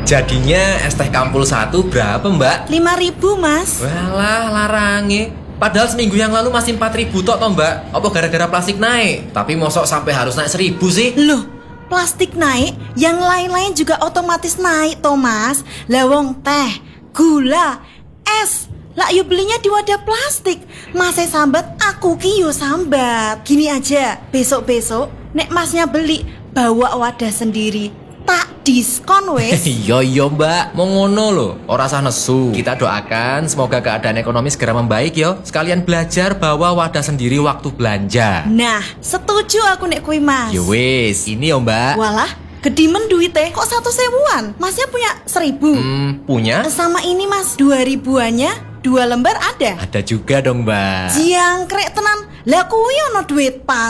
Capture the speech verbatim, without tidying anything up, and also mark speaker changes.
Speaker 1: Jadinya es teh Kampul satu berapa mbak?
Speaker 2: lima ribu mas.
Speaker 1: Walah larange. Padahal seminggu yang lalu masih empat ribu tok toh mbak. Apa gara-gara plastik naik? Tapi mosok sampai harus naik seribu sih?
Speaker 2: Loh, plastik naik, yang lain-lain juga otomatis naik toh mas. Lawong teh, gula, es, lah yuk belinya di wadah plastik. Masnya sambat, aku ki yo sambat. Gini aja, besok-besok nek masnya beli, bawa wadah sendiri, tak diskon wes.
Speaker 1: Iya iya mbak, mau ngono loh, ora sah nesu. Kita doakan semoga keadaan ekonomi segera membaik yo. Sekalian belajar bawa wadah sendiri waktu belanja.
Speaker 2: Nah, setuju aku nek kui mas.
Speaker 1: Yo wis, ini yo mbak.
Speaker 2: Walah, gedimen duitnya kok satu sewuan. Masnya punya seribu.
Speaker 1: Hmm, punya?
Speaker 2: Sama ini mas, dua ribuannya, dua lembar ada.
Speaker 1: Ada juga dong mbak.
Speaker 2: Jangkrik tenan, lah kuwi ono duit pas.